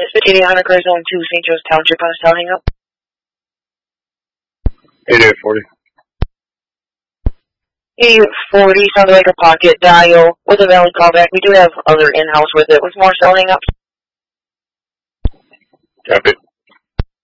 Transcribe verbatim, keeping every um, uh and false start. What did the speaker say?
This is Katie Honaker, Zone two, Saint Joe's Township. On a cell hang up. eighty-eight forty. eighty-eight forty sounded like a pocket dial with a valid callback. We do have other in-house with it. With more cell hang ups. Copy.